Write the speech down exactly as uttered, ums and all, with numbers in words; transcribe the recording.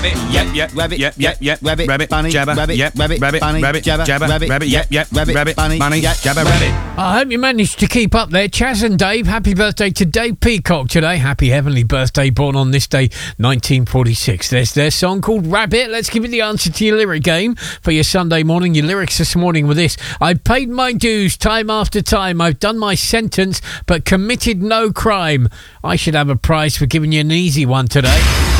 rabbit, yep, yep, rabbit, yep, yep, yep, rabbit, rabbit, bunny, jabber, rabbit, yep, rabbit, rabbit, bunny, rabbit, jabber, jabber, rabbit, yep, yep, rabbit, rabbit, bunny, bunny, jabber, rabbit. I hope you managed to keep up there. Chaz and Dave, happy birthday to Dave Peacock today. Happy heavenly birthday, born on this day, nineteen forty-six. There's their song called Rabbit. Let's give you the answer to your lyric game for your Sunday morning. Your lyrics this morning were this: I've paid my dues time after time. I've done my sentence, but committed no crime. I should have a prize for giving you an easy one today.